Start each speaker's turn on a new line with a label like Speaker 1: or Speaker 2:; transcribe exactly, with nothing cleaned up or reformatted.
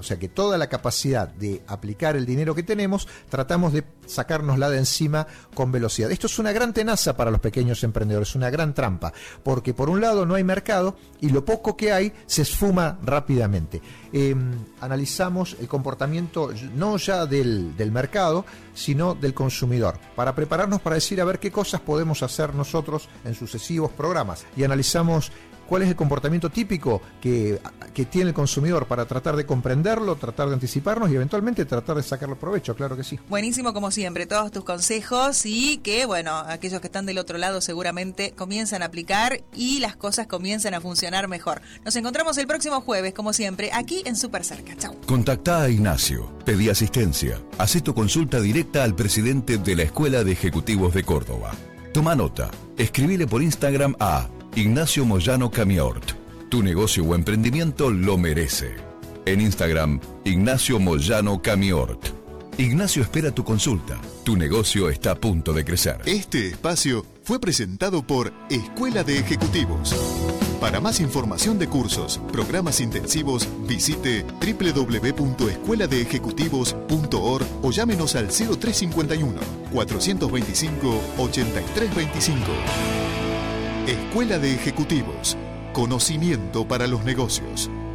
Speaker 1: sea que toda la capacidad de aplicar el dinero que tenemos, tratamos de sacárnosla de encima con velocidad. Esto es una gran tenaza para los pequeños emprendedores, una gran trampa, porque por un lado no hay mercado y lo poco que hay se esfuma rápidamente. Eh, analizamos el comportamiento no ya del, del mercado, sino del consumidor, para prepararnos para decir a ver qué cosas podemos hacer nosotros en sucesivos programas. Y analizamos cuál es el comportamiento típico que, que tiene el consumidor para tratar de comprenderlo, tratar de anticiparnos y eventualmente tratar de sacarle provecho, claro que sí.
Speaker 2: Buenísimo como siempre, todos tus consejos y que, bueno, aquellos que están del otro lado seguramente comienzan a aplicar y las cosas comienzan a funcionar mejor. Nos encontramos el próximo jueves, como siempre, aquí en Súper Cerca. Chau.
Speaker 3: Contactá a Ignacio, pedí asistencia, hacé tu consulta directa al presidente de la Escuela de Ejecutivos de Córdoba. Toma nota, escribile por Instagram a Ignacio Moyano Camiort. Tu negocio o emprendimiento lo merece. En Instagram, Ignacio Moyano Camiort. Ignacio espera tu consulta. Tu negocio está a punto de crecer.
Speaker 4: Este espacio fue presentado por Escuela de Ejecutivos. Para más información de cursos, programas intensivos, visite doble u doble u doble u punto escuela de ejecutivos punto org o llámenos al cero tres cinco uno, cuatro dos cinco, ocho tres dos cinco. Escuela de Ejecutivos. Conocimiento para los negocios.